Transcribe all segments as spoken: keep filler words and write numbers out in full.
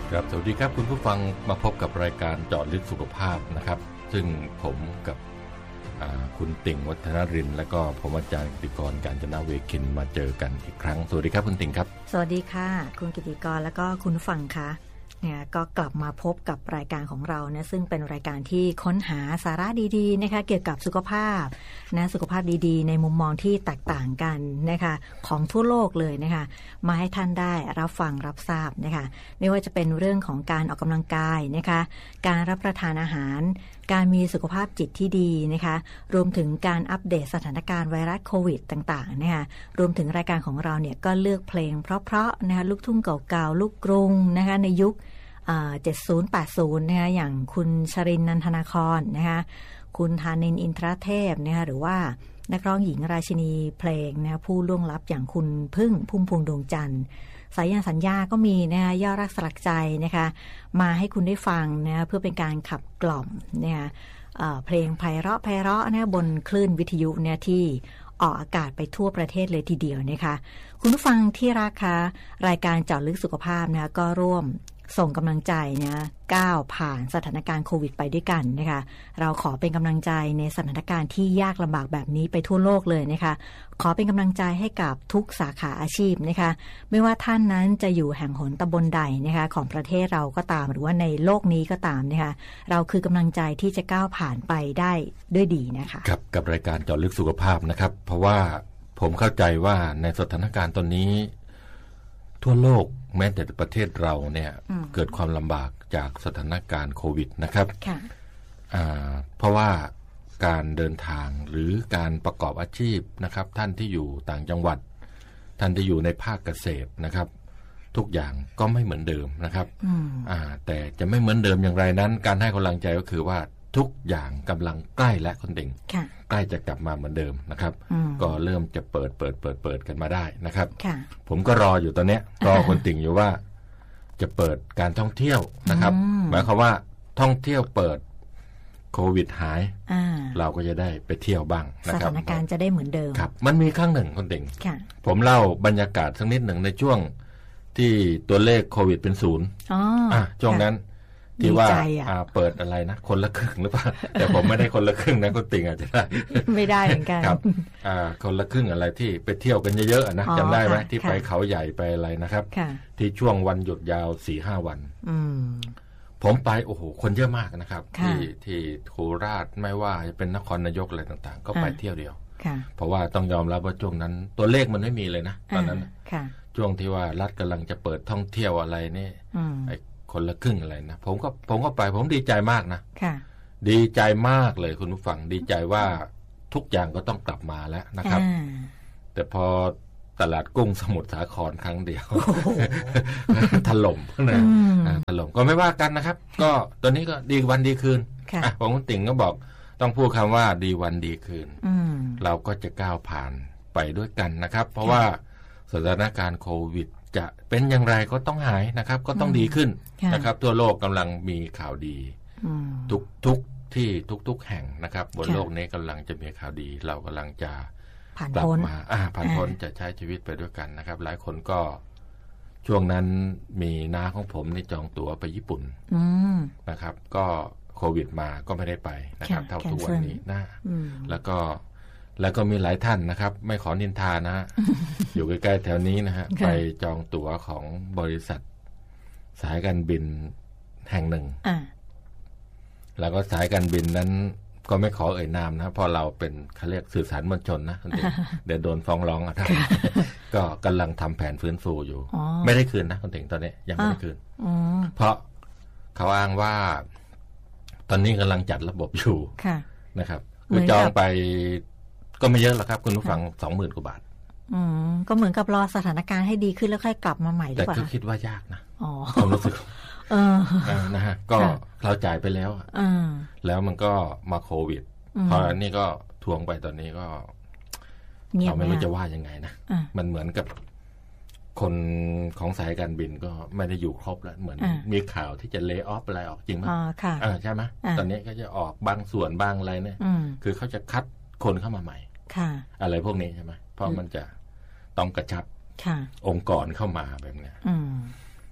ครับสวัสดีครับคุณผู้ฟังมาพบกับรายการเจาะลึกสุขภาพนะครับซึ่งผมกับคุณติ่งวัฒนรินทร์และก็ผมอาจารย์กิติกรกาญจนาเวคินมาเจอกันอีกครั้งสวัสดีครับคุณติ่งครับสวัสดีค่ะคุณกิติกรและก็คุณผู้ฟังค่ะเนี่ยก็กลับมาพบกับรายการของเราเนี่ยซึ่งเป็นรายการที่ค้นหาสาระดีๆนะคะเกี่ยวกับสุขภาพนะสุขภาพดีๆในมุมมองที่แตกต่างกันนะคะของทั่วโลกเลยนะคะมาให้ท่านได้รับฟังรับทราบนะคะไม่ว่าจะเป็นเรื่องของการออกกำลังกายนะคะการรับประทานอาหารการมีสุขภาพจิตที่ดีนะคะรวมถึงการอัปเดตสถานการณ์ไวรัสโควิดต่างๆนะคะรวมถึงรายการของเราเนี่ยก็เลือกเพลงเพราะๆนะคะลูกทุ่งเก่าๆลูกกรุงนะคะในยุคเจ็ดสิบ แปดสิบนะคะอย่างคุณชรินทร์นันทนาครนะคะคุณธานินทร์อินทรเทพนะคะหรือว่านักร้องหญิงราชินีเพลงนะคะผู้ล่วงลับอย่างคุณพึ่งพุ่มพวงดวงจันทร์สายยานสัญญาก็มีนะคะย่อรักสลักใจนะคะมาให้คุณได้ฟังนะคะเพื่อเป็นการขับกล่อมนะคะเพลงไพเราะไพเราะนะบนคลื่นวิทยุเนี่ยที่ออกอากาศไปทั่วประเทศเลยทีเดียวนะคะคุณผู้ฟังที่รักคะรายการเจาะลึกสุขภาพนะคะก็ร่วมส่งกำลังใจนะก้าวผ่านสถานการณ์โควิดไปด้วยกันนะคะเราขอเป็นกำลังใจในสถานการณ์ที่ยากลำบากแบบนี้ไปทั่วโลกเลยนะคะขอเป็นกำลังใจให้กับทุกสาขาอาชีพนะคะไม่ว่าท่านนั้นจะอยู่แห่งหนตำบลใดนะคะของประเทศเราก็ตามหรือว่าในโลกนี้ก็ตามนะคะเราคือกำลังใจที่จะก้าวผ่านไปได้ด้วยดีนะคะครับกับรายการเจาะลึกสุขภาพนะครับเพราะว่าผมเข้าใจว่าในสถานการณ์ตอนนี้ทั่วโลกแม้แต่ประเทศเราเนี่ยเกิดความลำบากจากสถานการณ์โควิดนะครับเพราะว่าการเดินทางหรือการประกอบอาชีพนะครับท่านที่อยู่ต่างจังหวัดท่านที่อยู่ในภาคเกษตรนะครับทุกอย่างก็ไม่เหมือนเดิมนะครับแต่จะไม่เหมือนเดิมอย่างไรนั้นการให้กำลังใจก็คือว่าทุกอย่างกำลังใกล้และคนติ่งใกล้จะกลับมาเหมือนเดิมนะครับก็เริ่มจะเปิดเปิดเปิดเปิดกันมาได้นะครับผมก็รออยู่ตอนนี้รอคนติ่งอยู่ว่าจะเปิดการท่องเที่ยวนะครับหมายความว่าท่องเที่ยวเปิดโควิดหายเราก็จะได้ไปเที่ยวบ้างนะครับสถานการณ์จะได้เหมือนเดิมครับมันมีครั้งหนึ่งคนติ่งผมเล่าบรรยากาศสักนิดหนึ่งในช่วงที่ตัวเลขโควิดเป็นศูนย์อ่าช่วงนั้นที่ว่าเปิดอะไรนะคนละครึ่งหรือเปล่าแต่ผมไม่ได้คนละครึ่งนะคุณติ่งอาจจะได้ไม่ได้เหมือนกันครับคนละครึ่งอะไรที่ไปเที่ยวกันเยอะๆนะจำได้ไหมที่ไปเขาใหญ่ไปอะไรนะครับที่ช่วงวันหยุดยาว สี่ห้า วันผมไปโอ้โหคนเยอะมากนะครับที่ที่โคราชไม่ว่าจะเป็นนครนายกอะไรต่างๆก็ไปเที่ยวเดียวเพราะว่าต้องยอมรับว่าช่วงนั้นตัวเลขมันไม่มีเลยนะตอนนั้นช่วงที่ว่ารัฐกำลังจะเปิดท่องเที่ยวอะไรนี่คนละครึ่งอะไรนะผมก็ผมก็ไปผมดีใจมากนะดีใจมากเลยคุณผู้ฟังดีใจว่าทุกอย่างก็ต้องกลับมาแล้วนะครับแต่พอตลาดกุ้งสมุทรสาครครั้งเดียวถล่มนะถล่มก็ไม่ว่ากันนะครับก็ตอนนี้ก็ดีวันดีคืนอ่ะผมคุณติ่งก็บอกต้องพูดคำว่าดีวันดีคืนเราก็จะก้าวผ่านไปด้วยกันนะครับเพราะว่าสถานการณ์โควิดจะเป็นอย่างไรก็ต้องหายนะครับก็ต้องดีขึ้นนะครับทั่วโลกกำลังมีข่าวดีทุกทุกที่ทุกๆแห่งนะครับบนโลกนี้กำลังจะมีข่าวดีเรากำลังจะกลับมาผ่านพ้นจะใช้ชีวิตไปด้วยกันนะครับหลายคนก็ช่วงนั้นมีน้าของผมนี่จองตั๋วไปญี่ปุ่นนะครับก็โควิดมาก็ไม่ได้ไปนะครับเท่าทุกวันนี้นะแล้วก็แล้วก็มีหลายท่านนะครับไม่ขอนินทานะ อยู่ใกล้ๆแถวนี้นะฮะไปจองตั๋วของบริษัทสายการบินแห่งหนึ่งแล้วก็สายการบินนั้นก็ไม่ขอเอ่ยนามนะเพราะเราเป็นเขาเรียกสื่อสารมวลชนนะเดี๋ยวโดนฟ้องร้องอ่ะก็กำลังทำแผนฟื้นฟูอยู่ไม่ได้คืนนะคุณติ่งตอนนี้ยังไม่ได้คืนเพราะเขาอ้างว่าตอนนี้กำลังจัดระบบอยู่นะครับคือจองไปก็ไม่เยอะหรอกครับคุณผู้ฟัง สองหมื่น กว่าบาทอืมก็เหมือนกับรอสถานการณ์ให้ดีขึ้นแล้วค่อยกลับมาใหม่ดีกว่าแต่ก็คิดว่ายากนะอ๋อความรู้สึกเออนะฮะก็เราจ่ายไปแล้วอ่าแล้วมันก็มาโควิดพอนี่ก็ทวงไปตอนนี้ก็เราไม่รู้จะว่ายังไงนะมันเหมือนกับคนของสายการบินก็ไม่ได้อยู่ครบแล้วเหมือนมีข่าวที่จะเลย์ออฟอะไรออกจริงไหมอ๋อค่ะใช่ไหมตอนนี้ก็จะออกบางส่วนบางอะไรเนี่ยคือเขาจะคัดคนเข้ามาใหม่อะไรพวกนี้ใช่ไหมเพราะมันจะต้องกระชับองค์กรเข้ามาแบบนี้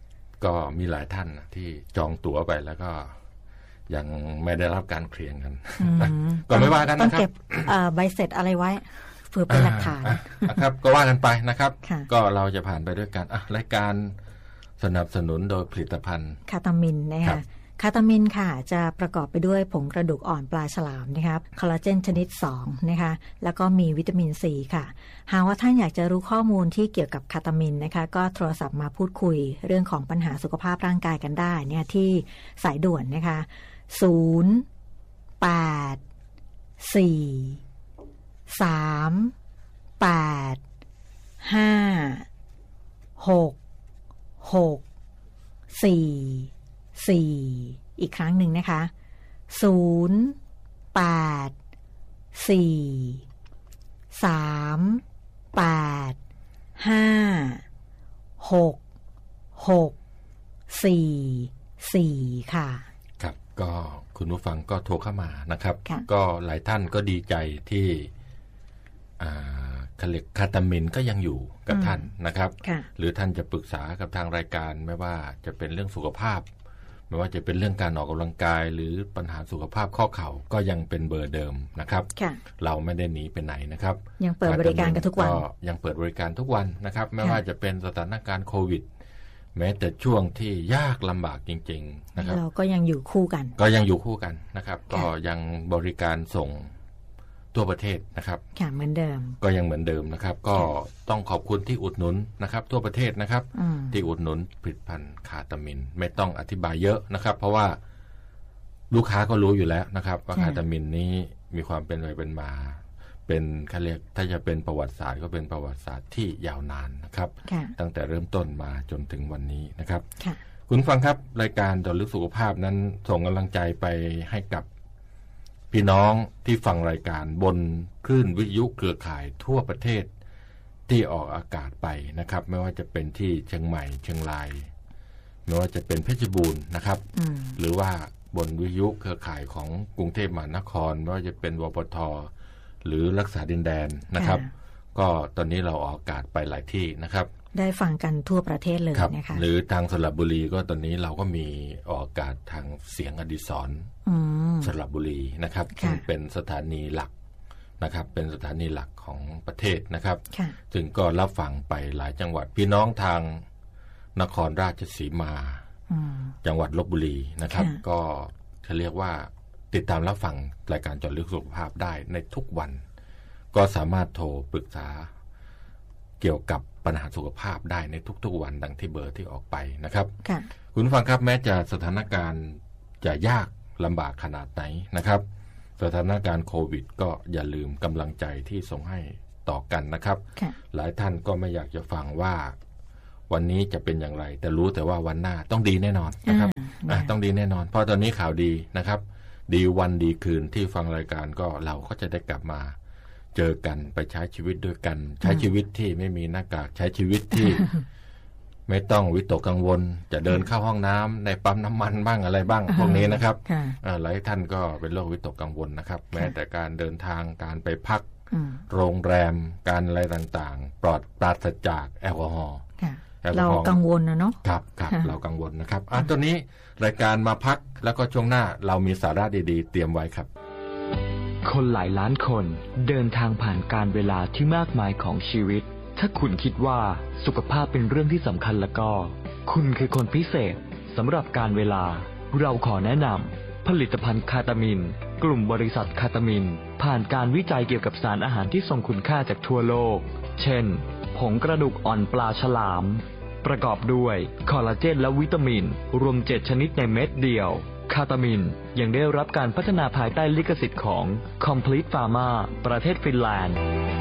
ก็มีหลายท่านที่จองตั๋วไปแล้วก็ยังไม่ได้รับการเคลียร์กันก็ไม่ว่ากันนะครับต้องเก็บใบเสร็จอะไรไว้เพื่อเป็นหลักฐานนะครับก็ว่ากันไปนะครับก็เราจะผ่านไปด้วยกันรายการสนับสนุนโดยผลิตภัณฑ์คาตามินนะคะคาตามินค่ะจะประกอบไปด้วยผงกระดูกอ่อนปลาฉลามนะครับคอลลาเจนชนิดสองนะคะแล้วก็มีวิตามินซีค่ะหากว่าท่านอยากจะรู้ข้อมูลที่เกี่ยวกับคาตามินนะคะก็โทรศัพท์มาพูดคุยเรื่องของปัญหาสุขภาพร่างกายกันได้เนี่ยที่สายด่วนนะคะศูนย์ แปด สี่ สาม แปด ห้า หก หก สี่ สี่อีกครั้งหนึ่งนะคะศูนย์ แปด สี่ สาม แปด ห้า หก หก สี่ สี่ค่ะครับก็คุณผู้ฟังก็โทรเข้ามานะครับก็หลายท่านก็ดีใจที่อ่าคาตามินก็ยังอยู่กับท่านนะครับหรือท่านจะปรึกษากับทางรายการไม่ว่าจะเป็นเรื่องสุขภาพไม่ว่าจะเป็นเรื่องการออกกำลังกายหรือปัญหาสุขภาพข้อเข่าก็ยังเป็นเบอร์เดิมนะครับเราไม่ได้หนีไปไหนนะครับยังเปิดบริการกันทุกวันก็ยังเปิดบริการทุกวันนะครับไม่ว่าจะเป็นสถานการณ์โควิดแม้แต่ช่วงที่ยากลำบากจริงๆนะครับเราก็ยังอยู่คู่กันก็ยังอยู่คู่กันนะครับก็ยังบริการส่งทั่วประเทศนะครับค่ะเหมือนเดิมก็ยังเหมือนเดิมนะครับก็ต้องขอบคุณที่อุดหนุนนะครับทั่วประเทศนะครับที่อุดหนุนผลิตภัณฑ์คาตามินไม่ต้องอธิบายเยอะนะครับเพราะว่าลูกค้าก็รู้อยู่แล้วนะครับว่าคาตามินนี้มีความเป็นไปเป็นมาเป็นเขาเรียกถ้าจะเป็นประวัติศาสตร์ก็เป็นประวัติศาสตร์ที่ยาวนานนะครับตั้งแต่เริ่มต้นมาจนถึงวันนี้นะครับคุณฟังครับรายการเจาะลึกสุขภาพนั้นส่งกำลังใจไปให้กับพี่น้องที่ฟังรายการบนคลื่นวิทยุเครือข่ายทั่วประเทศที่ออกอากาศไปนะครับไม่ว่าจะเป็นที่เชียงใหม่เชียงรายไม่ว่าจะเป็นเพชรบูรณ์นะครับหรือว่าบนวิทยุเครือข่ายของกรุงเทพมหานครไม่ว่าจะเป็นวปท.หรือรักษาดินแดนนะครับก็ตอนนี้เราออกอากาศไปหลายที่นะครับได้ฟังกันทั่วประเทศเลยนะคะหรือทางสระบุรีก็ตอนนี้เราก็มีออกอากาศทางเสียงอดิศรสระบุรีนะครับซึ่งเป็นสถานีหลักนะครับเป็นสถานีหลักของประเทศนะครับซึ่งก็รับฟังไปหลายจังหวัดพี่น้องทางนครราชสีมาจังหวัดลพบุรีนะครับก็เขาเรียกว่าติดตามรับฟังรายการเจาะลึกสุขภาพได้ในทุกวันก็สามารถโทรปรึกษาเกี่ยวกับปัญหาสุขภาพได้ในทุกๆวันดังที่เบอร์ที่ออกไปนะครับคุณฟังครับแม้จะสถานการณ์จะยากลำบากขนาดไหนนะครับสถานการณ์โควิดก็อย่าลืมกำลังใจที่ส่งให้ต่อกันนะครับหลายท่านก็ไม่อยากจะฟังว่าวันนี้จะเป็นอย่างไรแต่รู้แต่ว่าวันหน้าต้องดีแน่นอนนะครับต้องดีแน่นอนเพราะตอนนี้ข่าวดีนะครับดีวันดีคืนที่ฟังรายการก็เราก็จะได้กลับมาเจอกันไปใช้ชีวิตด้วยกันใช้ชีวิตที่ไม่มีหน้ากากใช้ชีวิตที่ ไม่ต้องวิตกกังวลจะเดินเข้าห้องน้ำในปั๊มน้ำมันบ้างอะไรบ้างพวกนี้นะครับหลายท่านก็เป็นโรควิตกกังวลนะครับแม้แต่การเดินทางการไปพักโรงแรมการอะไรต่างๆปลอดปราศจากแอลกอฮอล์เรากังวลนะเนาะครับครับเรากังวลนะครับอ่ะตอนนี้รายการมาพักแล้วก็ช่วงหน้าเรามีสาระดีๆเตรียมไว้ครับคนหลายล้านคนเดินทางผ่านการเวลาที่มากมายของชีวิตถ้าคุณคิดว่าสุขภาพเป็นเรื่องที่สำคัญแล้วก็คุณคือคนพิเศษสำหรับการเวลาเราขอแนะนำผลิตภัณฑ์คาตามินกลุ่มบริษัทคาตามินผ่านการวิจัยเกี่ยวกับสารอาหารที่ทรงคุณค่าจากทั่วโลกเช่นผงกระดูกอ่อนปลาฉลามประกอบด้วยคอลลาเจนและวิตามินรวมเจ็ดชนิดในเม็ดเดียวคาตามินยังได้รับการพัฒนาภายใต้ลิขสิทธิ์ของ Complete Pharma ประเทศฟินแลนด์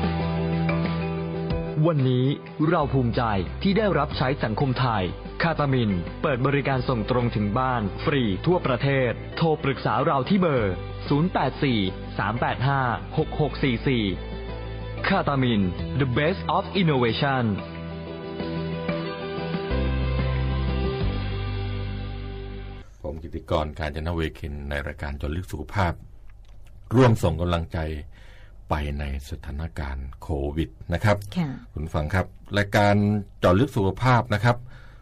วันนี้เราภูมิใจที่ได้รับใช้สังคมไทยคาตามินเปิดบริการส่งตรงถึงบ้านฟรีทั่วประเทศโทรปรึกษาเราที่เบอร์ศูนย์ แปด สี่ สาม แปด ห้า หก หก สี่ สี่คาตามิน The Best of Innovation ผมกิติกร กาญจนเวคินในรายการเจาะลึกสุขภาพร่วมส่งกำลังใจไปในสถานการณ์โควิดนะครับคุณฟังครับรายการเจาะลึกสุขภาพนะครับ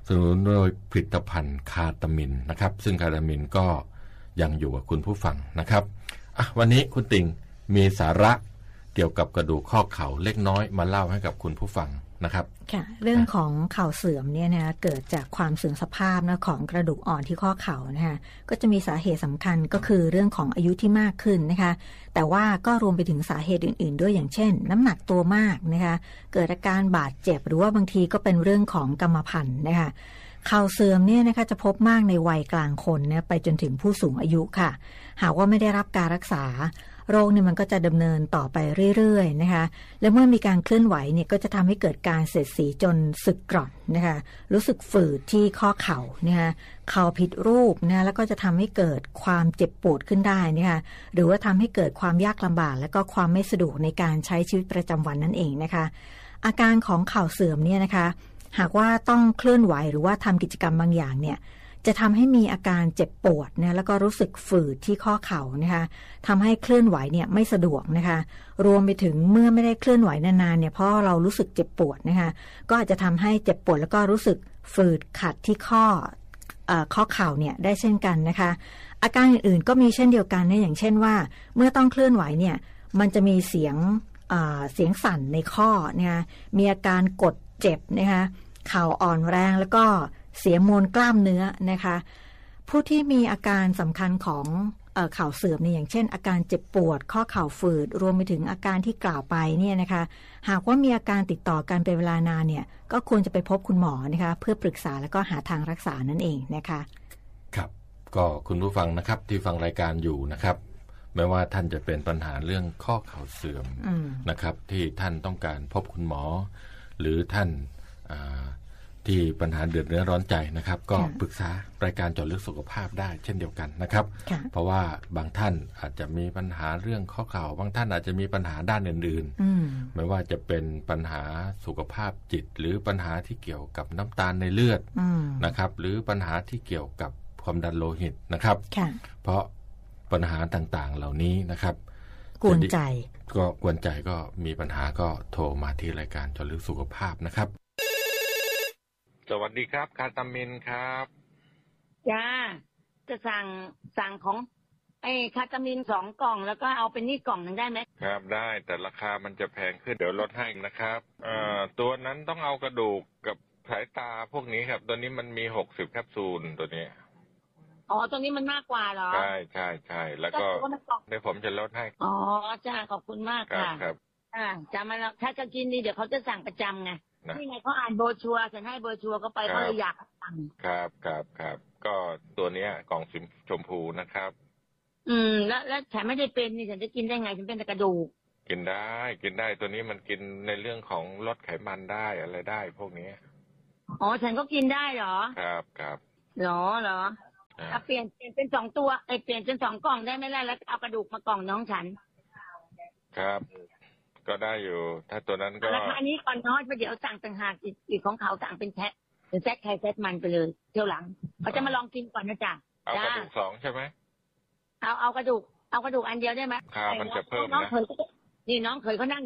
สนับสนุนโดยผลิตภัณฑ์คาตามินนะครับซึ่งคาตามินก็ยังอยู่กับคุณผู้ฟังนะครับอ่ะวันนี้คุณติ่งมีสาระเกี่ยวกับกระดูกข้อเข่าเล็กน้อยมาเล่าให้กับคุณผู้ฟังนะครับค่ะเรื่องของเข่าเสื่อมเนี่ยนะเกิดจากความเสื่อมสภาพนะของกระดูกอ่อนที่ข้อเข่านะคะก็จะมีสาเหตุสำคัญก็คือเรื่องของอายุที่มากขึ้นนะคะแต่ว่าก็รวมไปถึงสาเหตุอื่นๆด้วยอย่างเช่นน้ำหนักตัวมากนะคะเกิดอาการบาดเจ็บหรือว่าบางทีก็เป็นเรื่องของกรรมพันธุ์นะคะเข่าเสื่อมเนี่ยนะคะจะพบมากในวัยกลางคนเนี่ยไปจนถึงผู้สูงอายุค่ะหากว่าไม่ได้รับการรักษาโรคเนี่ยมันก็จะดำเนินต่อไปเรื่อยๆนะคะและเมื่อมีการเคลื่อนไหวเนี่ยก็จะทำให้เกิดการเสียดสีจนสึกกร่อนนะคะรู้สึกฝืดที่ข้อเข่านะคะเข่าผิดรูปนะแล้วก็จะทำให้เกิดความเจ็บปวดขึ้นได้นะคะหรือว่าทำให้เกิดความยากลำบากและก็ความไม่สะดวกในการใช้ชีวิตประจำวันนั่นเองนะคะอาการของเข่าเสื่อมเนี่ยนะคะหากว่าต้องเคลื่อนไหวหรือว่าทำกิจกรรมบางอย่างเนี่ยจะทำให้มีอาการเจ็บปวดนะแล้วก็รู้สึกฝืดที่ข้อเข่านะคะทำให้เคลื่อนไหวเนี่ยไม่สะดวกนะคะรวมไปถึงเมื่อไม่ได้เคลื่อนไหวนานๆเนี่ยเพราะเรารู้สึกเจ็บปวดนะคะก็อาจจะทำให้เจ็บปวดแล้วก็รู้สึกฝืดขัดที่ข้อเอ่อข้อเข่าเนี่ยได้เช่นกันนะคะอาการอื่นๆก็มีเช่นเดียวกันนะอย่างเช่นว่าเมื่อต้องเคลื่อนไหวเนี่ยมันจะมีเสียงเอ่อเสียงสั่นในข้อนะคะมีอาการกดเจ็บนะคะเข่าอ่อนแรงแล้วก็เสียมวลกล้ามเนื้อนะคะผู้ที่มีอาการสำคัญของเอ่อเข่าเสื่อมเนี่ยอย่างเช่นอาการเจ็บปวดข้อเข่าฝืดรวมไปถึงอาการที่กล่าวไปเนี่ยนะคะหากว่ามีอาการติดต่อกันเป็นเวลานานเนี่ยก็ควรจะไปพบคุณหมอนะคะเพื่อปรึกษาแล้วก็หาทางรักษานั่นเองนะคะครับก็คุณผู้ฟังนะครับที่ฟังรายการอยู่นะครับไม่ว่าท่านจะเป็นปัญหาเรื่องข้อเข่าเสื่อมนะครับที่ท่านต้องการพบคุณหมอหรือท่านที่ปัญหาเดือดเนื้อร้อนใจนะครับก็ปรึกษารายการเจาะลึกสุขภาพได้เช่นเดียวกันนะครับเพราะว่าบางท่านอาจจะมีปัญหาเรื่องข้อเข่าบางท่านอาจจะมีปัญหาด้านอื่นๆไม่ว่าจะเป็นปัญหาสุขภาพจิตหรือปัญหาที่เกี่ยวกับน้ำตาลในเลือดนะครับหรือปัญหาที่เกี่ยวกับความดันโลหิตนะครับเพราะปัญหาต่างๆเหล่านี้นะครับกวนใจก็กวนใจก็มีปัญหาก็โทรมาที่รายการเจาะลึกสุขภาพนะครับสวัสดีครับคาตามินครับจ้าจะสั่งสั่งของไอ้คาตามินสองกล่องแล้วก็เอาเป็นนี่กล่องหนึ่งได้ไหมครับได้แต่ราคามันจะแพงขึ้นเดี๋ยวลดให้นะครับเอ่อตัวนั้นต้องเอากระดูกกับสายตาพวกนี้ครับตัวนี้มันมีหกสิบแคปซูลตัวนี้อ๋อตัวนี้มันมากกว่าเหรอใช่ใช่ใช่แล้วก็เดี๋ยวผมจะลดให้อ๋อจ้าขอบคุณมากค่ะครับอ่าจะมาถ้าจะกินนี่เดี๋ยวเขาจะสั่งประจำไงนี่ไงเขาอ่านโบชัวฉันให้โบชัวก็ไปเขาเลยอยากสั่งครับครับครับก็ตัวเนี้ยกล่องสีชมพูนะครับอืมแล้วแล้วฉันไม่ได้เป็นนี่ฉันจะกินได้ไงฉันเป็นแต่กระดูกกินได้กินได้ตัวนี้มันกินในเรื่องของลดไขมันได้อะไรได้พวกนี้อ๋อฉันก็กินได้เหรอครับครับเหรอเหรอถ้าเปลี่ยนเปลี่ยนเป็นสองตัวไอเปลี่ยนเป็นสองกล่องได้ไหมล่ะแล้วเอากระดูกมากล่องน้องฉันครับก็ได้อยู่ถ้าตัวนั้นก็ราคานี้ก่อนน้อยไปเดี๋ยวสั่งต่างหากอีกอีกของเขาสั่งเป็นแพ็คหรือแซกไข่แซกมันไปเลยเที่ยวหลังเขาจะมาลองกินก่อนนะจ๊ะเอากระดูกสองใช่ไหมเอาเอากระดูกเอากระดูกอันเดียวได้ไหมค่ามันจะเพิ่มนะนี่น้องเคยเขานั่ง